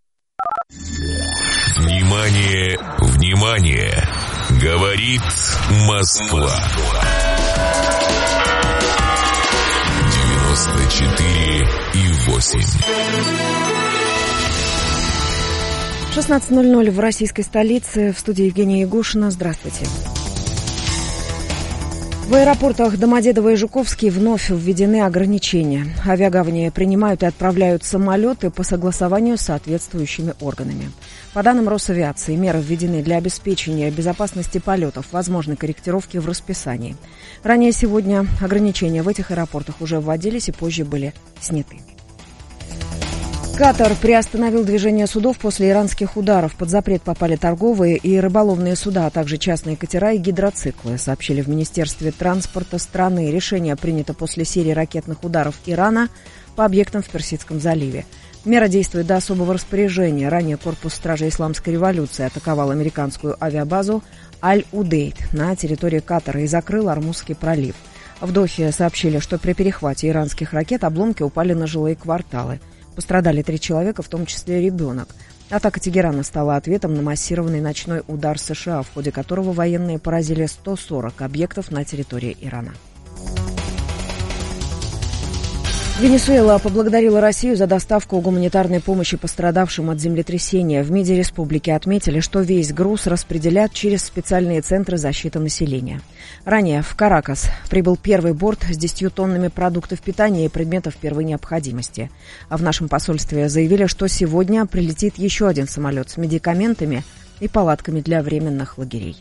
[SPEAKER 2] Внимание, внимание! Говорит Москва. 94,8.
[SPEAKER 3] 16:00 в российской столице. В студии Евгения Ягушина. Здравствуйте. В аэропортах Домодедово и Жуковский вновь введены ограничения. Авиагавани принимают и отправляют самолеты по согласованию с соответствующими органами. По данным Росавиации, меры введены для обеспечения безопасности полетов, возможной корректировки в расписании. Ранее сегодня ограничения в этих аэропортах уже вводились и позже были сняты. Катар приостановил движение судов после иранских ударов. Под запрет попали торговые и рыболовные суда, а также частные катера и гидроциклы, сообщили в Министерстве транспорта страны. Решение принято после серии ракетных ударов Ирана по объектам в Персидском заливе. Мера действует до особого распоряжения. Ранее корпус стражей исламской революции атаковал американскую авиабазу Аль-Удейд на территории Катара и закрыл Ормузский пролив. В Дохе сообщили, что при перехвате иранских ракет обломки упали на жилые кварталы. Пострадали 3 человека, в том числе ребенок. Атака Тегерана стала ответом на массированный ночной удар США, в ходе которого военные поразили 140 объектов на территории Ирана. Венесуэла поблагодарила Россию за доставку гуманитарной помощи пострадавшим от землетрясения. В МИДе республики отметили, что весь груз распределят через специальные центры защиты населения. Ранее в Каракас прибыл первый борт с 10 тоннами продуктов питания и предметов первой необходимости. А в нашем посольстве заявили, что сегодня прилетит еще один самолет с медикаментами и палатками для временных лагерей.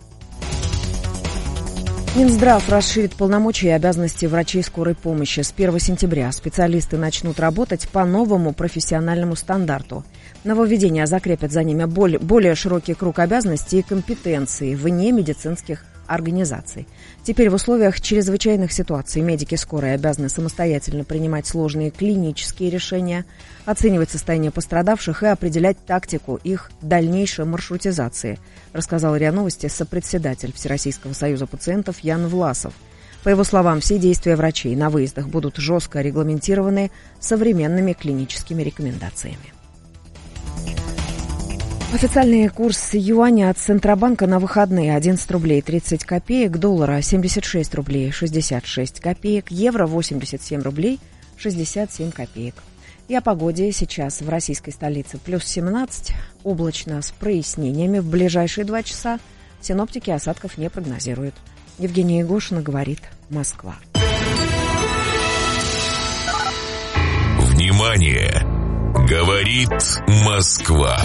[SPEAKER 3] Минздрав расширит полномочия и обязанности врачей скорой помощи. С 1 сентября специалисты начнут работать по новому профессиональному стандарту. Нововведения закрепят за ними более широкий круг обязанностей и компетенций вне медицинских организаций. Теперь в условиях чрезвычайных ситуаций медики скорой обязаны самостоятельно принимать сложные клинические решения, оценивать состояние пострадавших и определять тактику их дальнейшей маршрутизации, рассказал РИА Новости сопредседатель Всероссийского союза пациентов Ян Власов. По его словам, все действия врачей на выездах будут жестко регламентированы современными клиническими рекомендациями. Официальный курс юаня от Центробанка на выходные: 11 рублей 30 копеек, доллара 76 рублей 66 копеек, евро 87 рублей 67 копеек. И о погоде сейчас в российской столице: плюс 17, облачно с прояснениями в ближайшие 2 часа. Синоптики осадков не прогнозируют. Евгения Ягушина, говорит Москва.
[SPEAKER 2] Внимание! Говорит Москва.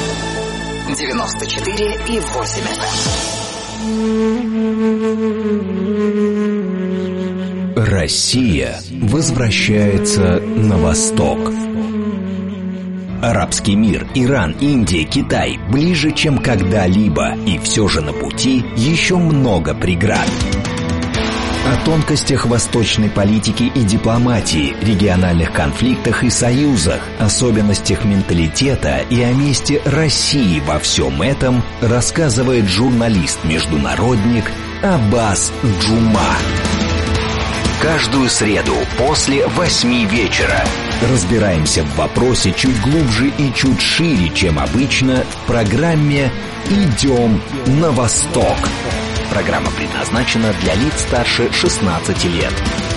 [SPEAKER 4] 94,8. Россия возвращается на восток. Арабский мир, Иран, Индия, Китай ближе, чем когда-либо, и все же на пути еще много преград. О тонкостях восточной политики и дипломатии, региональных конфликтах и союзах, особенностях менталитета и о месте России во всем этом рассказывает журналист-международник Аббас Джума. Каждую среду после 8 вечера Разбираемся в вопросе чуть глубже и чуть шире, чем обычно, в программе «Идем на восток». Программа предназначена для лиц старше 16 лет.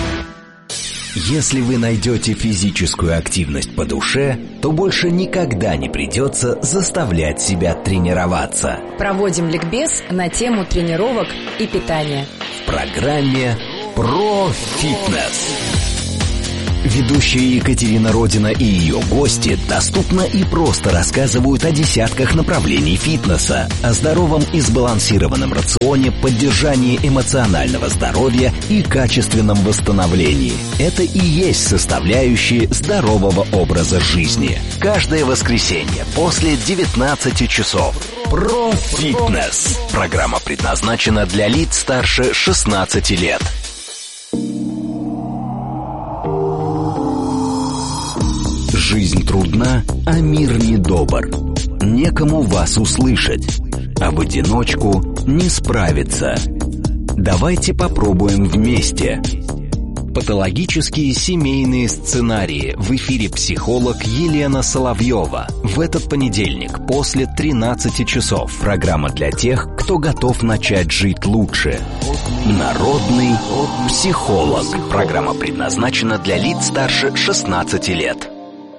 [SPEAKER 4] Если вы найдете физическую активность по душе, то больше никогда не придется заставлять себя тренироваться.
[SPEAKER 5] Проводим ликбез на тему тренировок и питания.
[SPEAKER 4] В программе «Про фитнес». Ведущая Екатерина Родина и ее гости доступно и просто рассказывают о десятках направлений фитнеса, о здоровом и сбалансированном рационе, поддержании эмоционального здоровья и качественном восстановлении. Это и есть составляющие здорового образа жизни. Каждое воскресенье после 19 часов. Про фитнес. Программа предназначена для лиц старше 16 лет. Жизнь трудна, а мир недобр. Некому вас услышать, а в одиночку не справиться. Давайте попробуем вместе. Патологические семейные сценарии. В эфире психолог Елена Соловьева. В этот понедельник после 13 часов. Программа для тех, кто готов начать жить лучше. Народный психолог. Программа предназначена для лиц старше 16 лет.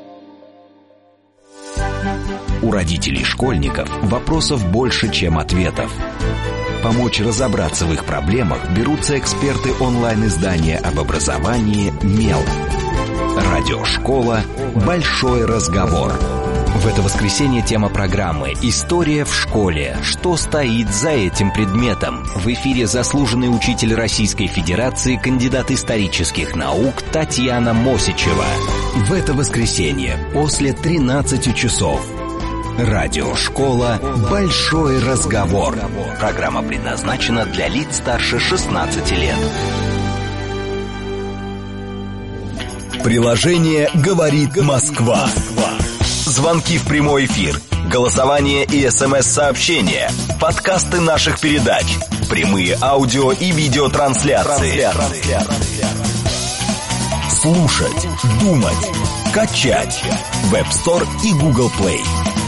[SPEAKER 4] У родителей школьников вопросов больше, чем ответов. Помочь разобраться в их проблемах берутся эксперты онлайн-издания об образовании «Мел». Радиошкола «Большой разговор». В это воскресенье тема программы «История в школе. Что стоит за этим предметом?» В эфире заслуженный учитель Российской Федерации, кандидат исторических наук Татьяна Мосичева. В это воскресенье после 13 часов. Радиошкола «Большой разговор». Программа предназначена для лиц старше 16 лет. Приложение «Говорит Москва». Звонки в прямой эфир, голосование и СМС-сообщения, подкасты наших передач, прямые аудио и видеотрансляции. Слушать, думать, качать. Web Store и Google Play.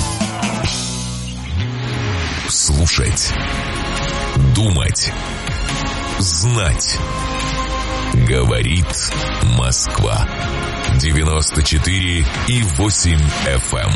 [SPEAKER 2] Слушать, думать, знать. Говорит Москва. 94,8 FM.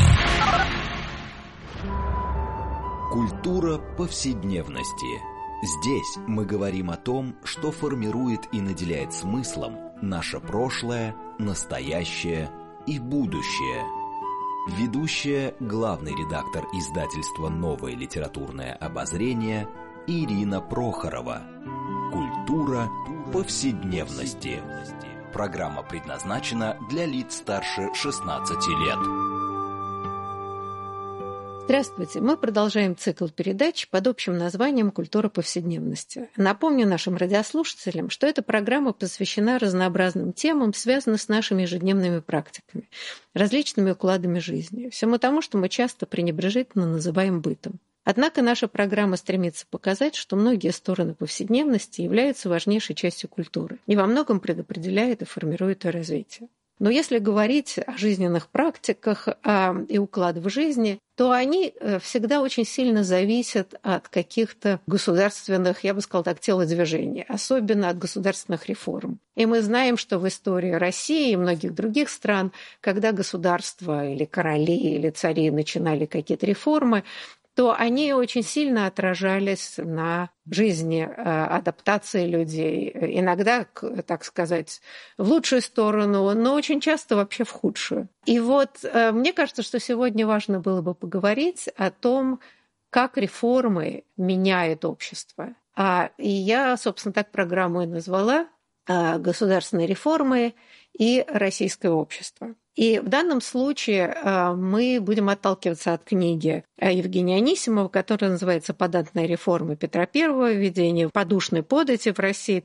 [SPEAKER 4] Культура повседневности. Здесь мы говорим о том, что формирует и наделяет смыслом наше прошлое, настоящее и будущее. Ведущая, главный редактор издательства «Новое литературное обозрение» Ирина Прохорова. Культура повседневности. Программа предназначена для лиц старше 16 лет.
[SPEAKER 6] Здравствуйте. Мы продолжаем цикл передач под общим названием «Культура повседневности». Напомню нашим радиослушателям, что эта программа посвящена разнообразным темам, связанным с нашими ежедневными практиками, различными укладами жизни, всему тому, что мы часто пренебрежительно называем бытом. Однако наша программа стремится показать, что многие стороны повседневности являются важнейшей частью культуры и во многом предопределяют и формируют ее развитие. Но если говорить о жизненных практиках и укладах жизни, то они всегда очень сильно зависят от каких-то государственных, я бы сказала так, телодвижений, особенно от государственных реформ. И мы знаем, что в истории России и многих других стран, когда государства или короли, или цари начинали какие-то реформы, то они очень сильно отражались на жизни, адаптации людей. Иногда, так сказать, в лучшую сторону, но очень часто вообще в худшую. И вот мне кажется, что сегодня важно было бы поговорить о том, как реформы меняют общество. И я, собственно, так программу и назвала «Государственные реформы и российское общество». И в данном случае мы будем отталкиваться от книги Евгения Анисимова, которая называется «Податная реформа Петра I. Введение подушной подати в России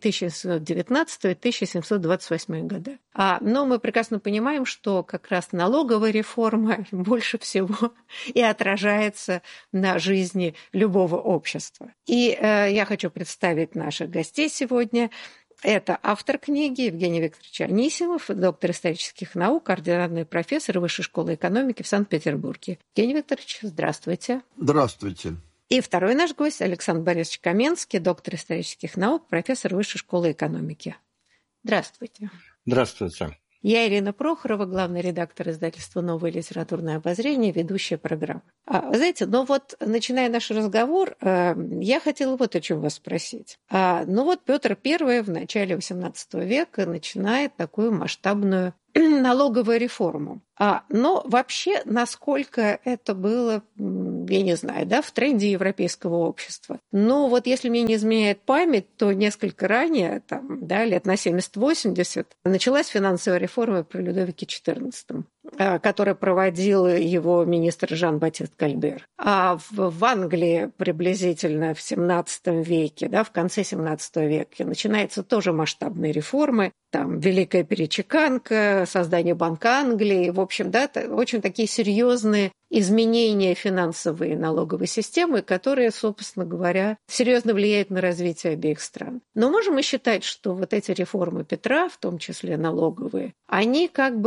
[SPEAKER 6] 1719-1728 года». Но мы прекрасно понимаем, что как раз налоговая реформа больше всего и отражается на жизни любого общества. И я хочу представить наших гостей сегодня. Это автор книги Евгений Викторович Анисимов, доктор исторических наук, ординарный профессор Высшей школы экономики в Санкт-Петербурге. Евгений Викторович, здравствуйте.
[SPEAKER 7] Здравствуйте.
[SPEAKER 6] И второй наш гость Александр Борисович Каменский, доктор исторических наук, профессор Высшей школы экономики. Здравствуйте.
[SPEAKER 8] Здравствуйте.
[SPEAKER 6] Я Ирина Прохорова, главный редактор издательства «Новое литературное обозрение», ведущая программы. Вы знаете, начиная наш разговор, я хотела вот о чем вас спросить. Петр I в начале XVIII века начинает такую масштабную налоговую реформу. Но вообще, насколько это было, я не знаю, в тренде европейского общества. Если мне не изменяет память, то несколько ранее, лет на 70-80, началась финансовая реформа при Людовике XIV, которую проводил его министр Жан-Батист Кальбер. А в Англии приблизительно в XVII веке, в конце XVII века, начинаются тоже масштабные реформы. Там Великая перечеканка, создание Банка Англии. В общем, очень такие серьезные изменения финансовой и налоговой системы, которые, собственно говоря, серьезно влияют на развитие обеих стран. Но можем мы считать, что вот эти реформы Петра, в том числе налоговые, они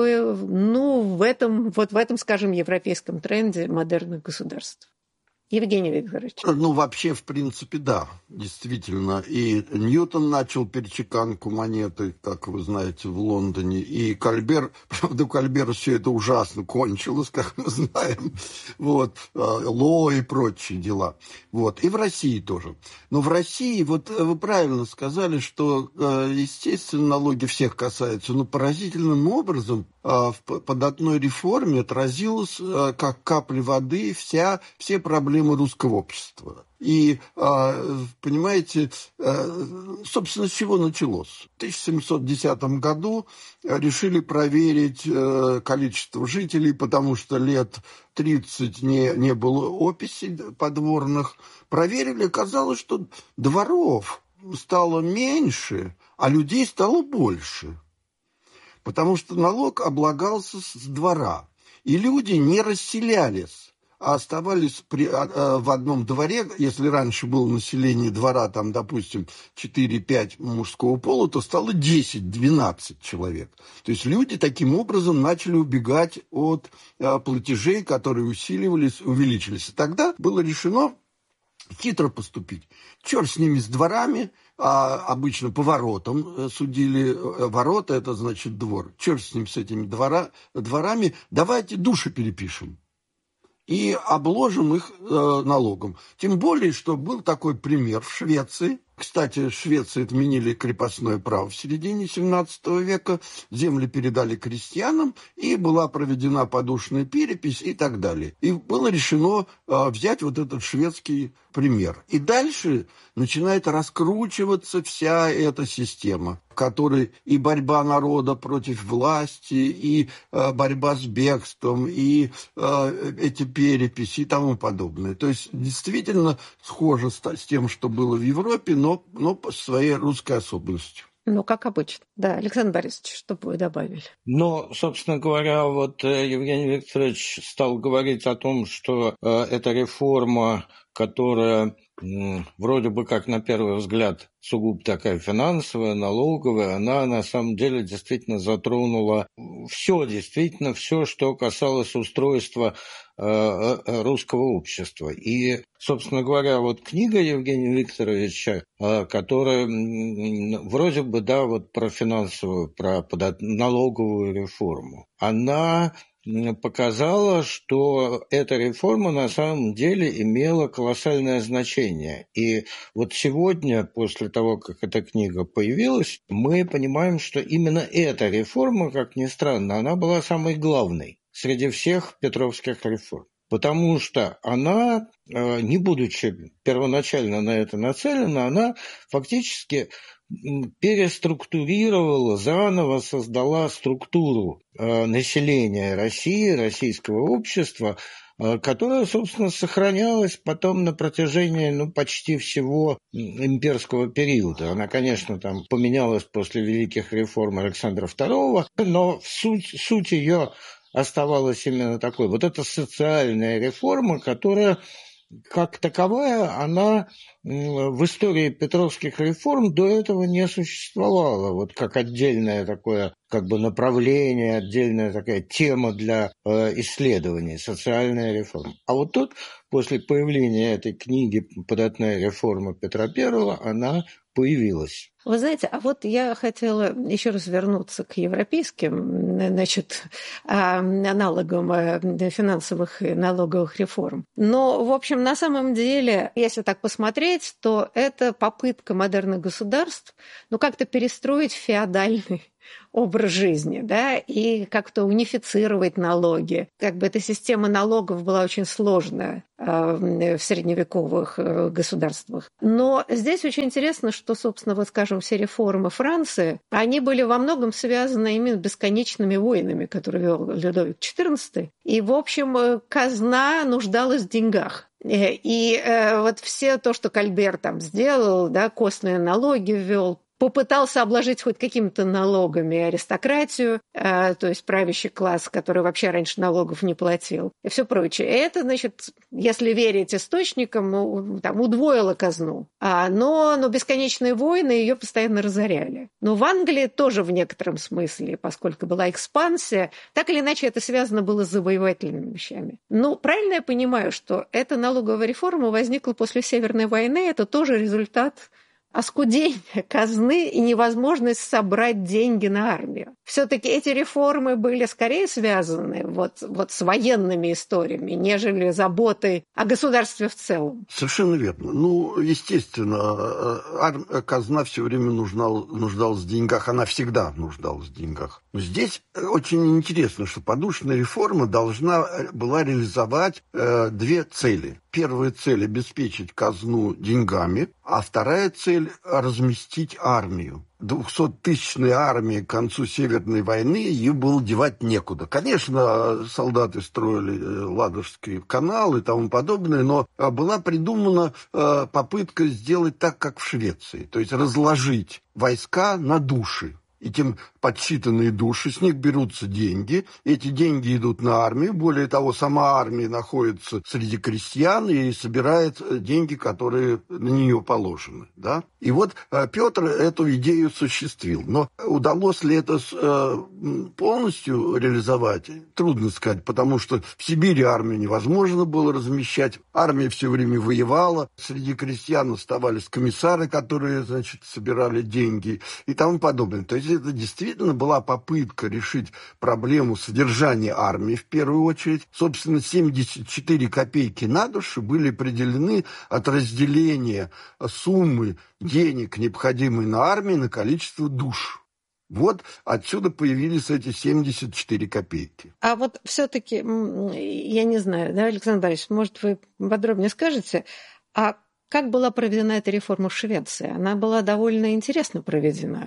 [SPEAKER 6] в этом, скажем, европейском тренде модерных государств? Евгений Викторович.
[SPEAKER 7] Вообще, в принципе, да, действительно. И Ньютон начал перечеканку монеты, как вы знаете, в Лондоне. И Кальбер, правда, у Кальбера все это ужасно кончилось, как мы знаем. Ло и прочие дела. И в России тоже. Но в России, вы правильно сказали, что, естественно, налоги всех касаются, но поразительным образом в податной реформе отразилось, как капли воды, все проблемы русского общества. И, понимаете, собственно, с чего началось? В 1710 году решили проверить количество жителей, потому что лет 30 не было описей подворных. Проверили, оказалось, что дворов стало меньше, а людей стало больше. Потому что налог облагался с двора. И люди не расселялись, а оставались в одном дворе. Если раньше было население двора, допустим, 4-5 мужского пола, то стало 10-12 человек. То есть люди таким образом начали убегать от платежей, которые увеличились. И тогда было решено хитро поступить. Черт с ними, с дворами. Обычно по воротам судили. Ворота – это значит двор. Черт с ним, с этими дворами. Давайте души перепишем и обложим их налогом. Тем более, что был такой пример в Швеции. Кстати, в Швеции отменили крепостное право в середине XVII века, земли передали крестьянам, и была проведена подушная перепись и так далее. И было решено взять этот шведский пример. И дальше начинает раскручиваться вся эта система, в которой и борьба народа против власти, и борьба с бегством, и эти переписи и тому подобное. То есть действительно схоже с тем, что было в Европе, но по своей русской особенностью.
[SPEAKER 6] Как обычно. Да, Александр Борисович, что бы вы добавили?
[SPEAKER 8] Собственно говоря, Евгений Викторович стал говорить о том, что эта реформа, которая вроде бы как на первый взгляд сугубо такая финансовая, налоговая, она на самом деле действительно затронула все, что касалось устройства русского общества. И, собственно говоря, книга Евгения Викторовича, которая вроде бы, про финансовую, про налоговую реформу, она показала, что эта реформа на самом деле имела колоссальное значение. И сегодня, после того, как эта книга появилась, мы понимаем, что именно эта реформа, как ни странно, она была самой главной среди всех петровских реформ. Потому что она, не будучи первоначально на это нацелена, она фактически переструктурировала, заново создала структуру населения России, российского общества, которая, собственно, сохранялась потом на протяжении почти всего имперского периода. Она, конечно, поменялась после великих реформ Александра II, но суть ее оставалась именно такой. Это социальная реформа, которая как таковая, она в истории петровских реформ до этого не существовала. Вот как отдельное такое как бы направление, отдельная такая тема для исследований, социальная реформа. А вот тут, после появления этой книги «Податная реформа Петра I», она появилась.
[SPEAKER 6] Вы знаете, а вот я хотела еще раз вернуться к европейским, значит, аналогам финансовых и налоговых реформ. Но, в общем, на самом деле, если так посмотреть, то это попытка модерных государств, как-то перестроить феодальный образ жизни, да, и как-то унифицировать налоги. Эта система налогов была очень сложная в средневековых государствах. Но здесь очень интересно, что, собственно, скажем, все реформы Франции, они были во многом связаны именно с бесконечными войнами, которые вел Людовик XIV. И, в общем, казна нуждалась в деньгах. И вот все то, что Кальбер там сделал, да, костные налоги ввел, попытался обложить хоть какими-то налогами аристократию, то есть правящий класс, который вообще раньше налогов не платил, и все прочее. И это, значит, если верить источникам, удвоило казну. Но бесконечные войны ее постоянно разоряли. Но в Англии тоже в некотором смысле, поскольку была экспансия, так или иначе это связано было с завоевательными вещами. Правильно я понимаю, что эта налоговая реформа возникла после Северной войны, это тоже результат оскудение казны и невозможность собрать деньги на армию. Все-таки эти реформы были скорее связаны вот с военными историями, нежели заботой о государстве в целом.
[SPEAKER 7] Совершенно верно. Естественно, казна все время нуждалась в деньгах, она всегда нуждалась в деньгах. Но здесь очень интересно, что подушная реформа должна была реализовать две цели. Первая цель – обеспечить казну деньгами, а вторая цель – разместить армию. 200-тысячной армии к концу Северной войны ее было девать некуда. Конечно, солдаты строили Ладожский канал и тому подобное, но была придумана попытка сделать так, как в Швеции, то есть разложить войска на души. И тем подсчитанные души, с них берутся деньги, эти деньги идут на армию, более того, сама армия находится среди крестьян и собирает деньги, которые на нее положены. Да? И вот Петр эту идею осуществил. Но удалось ли это полностью реализовать? Трудно сказать, потому что в Сибири армию невозможно было размещать, армия все время воевала, среди крестьян оставались комиссары, которые, собирали деньги и тому подобное. То есть это действительно была попытка решить проблему содержания армии в первую очередь. Собственно, 74 копейки на душу были определены от разделения суммы денег, необходимой на армию, на количество душ. Вот отсюда появились эти 74 копейки.
[SPEAKER 6] А вот все-таки, я не знаю, да, Александр Борисович, может, вы подробнее скажете, как была проведена эта реформа в Швеции? Она была довольно интересно проведена.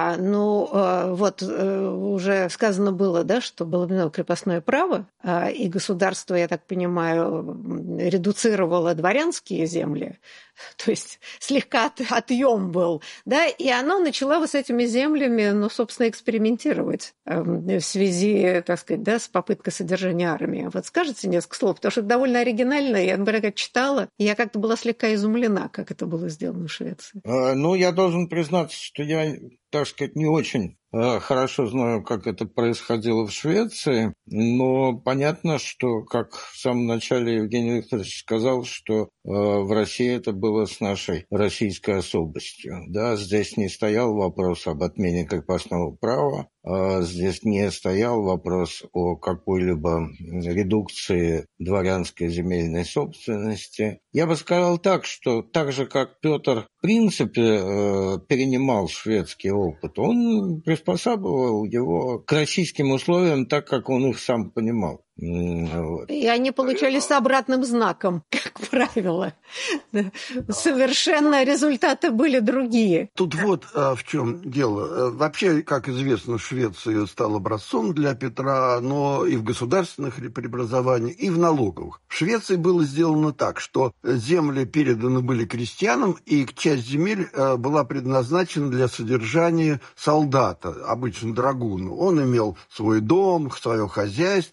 [SPEAKER 6] Уже сказано было, да, что было введено крепостное право, и государство, я так понимаю, редуцировало дворянские земли, то есть слегка отъем был, да, и оно начало с этими землями, собственно, экспериментировать в связи, так сказать, да, с попыткой содержания армии. Вот скажите несколько слов, потому что это довольно оригинально, я, например, как читала, и я как-то была слегка изумлена, как это было сделано в Швеции.
[SPEAKER 8] Я должен признаться, что я, так сказать, не очень хорошо знаю, как это происходило в Швеции, но понятно, что, как в самом начале Евгений Викторович сказал, что в России это было с нашей российской особостью. Да, здесь не стоял вопрос об отмене крепостного права, здесь не стоял вопрос о какой-либо редукции дворянской земельной собственности. Я бы сказал так, что так же, как Петр в принципе перенимал шведский опыт, он приспосабливал его к российским условиям так, как он их сам понимал.
[SPEAKER 6] И они получались с обратным знаком, как правило. Совершенно результаты были другие.
[SPEAKER 7] Тут вот в чем дело. Вообще, как известно, Швеция стала образцом для Петра, но и в государственных преобразованиях, и в налоговых. В Швеции было сделано так, что земли переданы были крестьянам, и часть земель была предназначена для содержания солдата, обычно драгуна. Он имел свой дом, свое хозяйство, и когда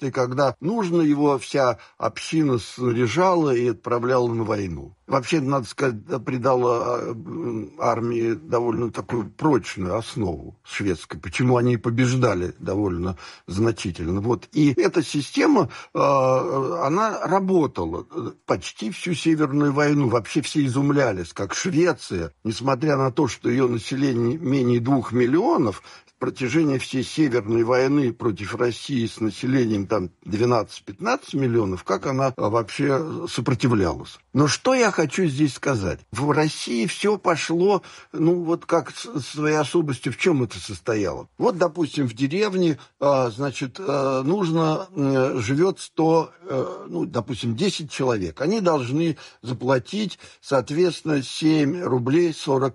[SPEAKER 7] когда нужно, его вся община снаряжала и отправляла на войну. Вообще, надо сказать, придала армии довольно такую прочную основу шведской, почему они и побеждали довольно значительно. Вот. И эта система, она работала почти всю Северную войну. Вообще все изумлялись, как Швеция, несмотря на то, что ее население менее 2 миллионов, в протяжении всей Северной войны против России с населением там 12-15 миллионов, как она вообще сопротивлялась. Но что я хочу здесь сказать? В России все пошло, вот как своей особостью, в чем это состояло. Вот, допустим, в деревне, живет 10 человек. Они должны заплатить, соответственно, 7 рублей 40